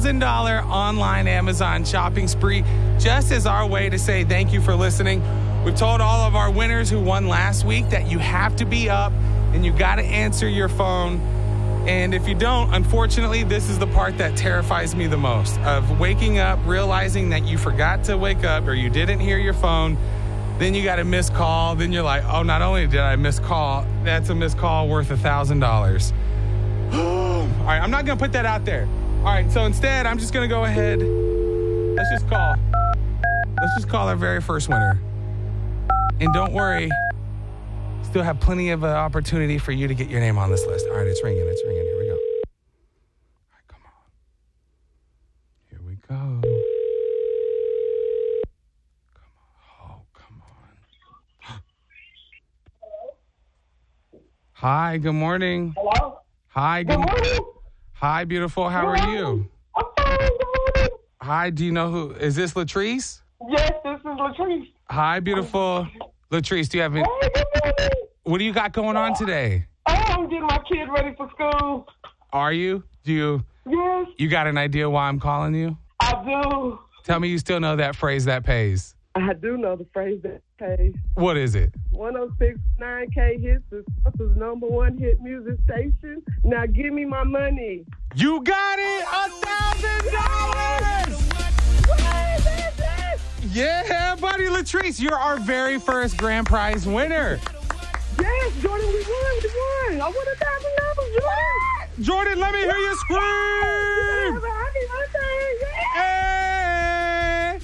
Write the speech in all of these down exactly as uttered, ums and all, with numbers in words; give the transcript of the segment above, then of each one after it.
thousand dollars online Amazon shopping spree, just as our way to say thank you for listening. We've told all of our winners who won last week that you have to be up and you got to answer your phone. And if you don't, unfortunately, this is the part that terrifies me the most, of waking up, realizing that you forgot to wake up or you didn't hear your phone. Then you got a missed call. Then you're like, oh, not only did I miss call, that's a missed call worth one thousand dollars. All right, I'm not going to put that out there. All right, so instead, I'm just going to go ahead. Let's just call. Let's just call our very first winner. And don't worry, still have plenty of uh, opportunity for you to get your name on this list. All right, it's ringing. It's ringing. Here we go. All right, come on. Here we go. Hi, good morning. Hello? Hi, good, good morning. Hi, beautiful. How are you? I'm fine. Good morning. Hi, do you know who? Is this Latrice? Yes, this is Latrice. Hi, beautiful. Latrice, do you have any? Hey, good morning. What do you got going on today? Oh, I'm getting my kid ready for school. Are you? Do you? Yes, You got an idea why I'm calling you? I do. Tell me you still know that phrase that pays. I do know the phrase that pays. What is it? one oh six point nine K Hits is Tulsa's number one hit music station. Now give me my money. You got it! A thousand dollars! Yeah, buddy, Latrice, you're our very first grand prize winner. Yes, Jordan, we won. We won. I won a thousand dollars, Jordan. Jordan, let me hear you scream! Happy birthday. Yeah. Hey!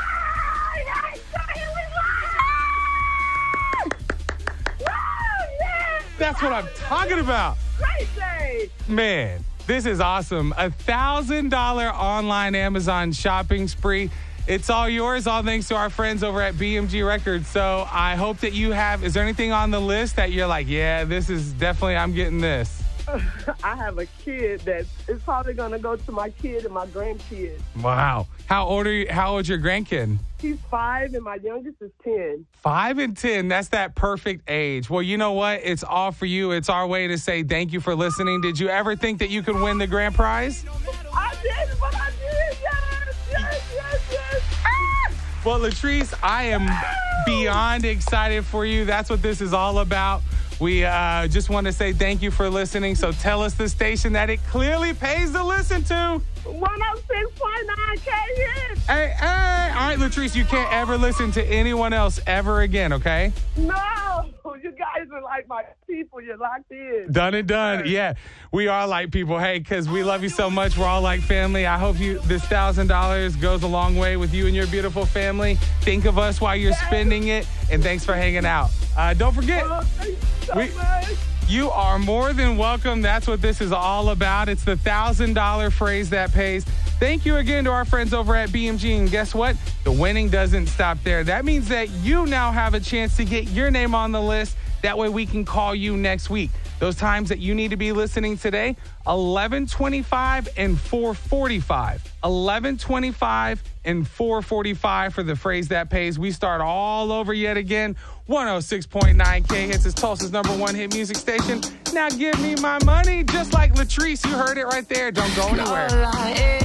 That's what I'm talking about. Great day. Man, this is awesome. A one thousand dollars online Amazon shopping spree. It's all yours, all thanks to our friends over at B M G Records. So I hope that you have, is there anything on the list that you're like, yeah, this is definitely, I'm getting this? I have a kid that is probably going to go to my kid and my grandkid. Wow. How old are you? How old's your grandkid? He's five and my youngest is ten. Five and ten. That's that perfect age. Well, you know what? It's all for you. It's our way to say thank you for listening. Did you ever think that you could win the grand prize? I did, but I did. Yes, yes, yes, yes. Ah! Well, Latrice, I am beyond excited for you. That's what this is all about. We uh, just want to say thank you for listening. So tell us the station that it clearly pays to listen to. one oh six point nine K Hits. Hey, hey. All right, Latrice, you can't ever listen to anyone else ever again, okay? No, you guys are like my people. You're locked in. Done and done. Yeah, we are like people. Hey, because we love you so much. We're all like family. I hope you this one thousand dollars goes a long way with you and your beautiful family. Think of us while you're spending it, and thanks for hanging out. Uh, don't forget, Oh, thank you so we, much. you are more than welcome. That's what this is all about. It's the one thousand dollars phrase that pays. Thank you again to our friends over at B M G. And guess what? The winning doesn't stop there. That means that you now have a chance to get your name on the list. That way we can call you next week. Those times that you need to be listening today, eleven twenty-five and four forty-five. eleven twenty-five and four forty-five for the phrase that pays. We start all over yet again. one oh six point nine K Hits is Tulsa's number one hit music station. Now give me my money. Just like Latrice, you heard it right there. Don't go anywhere.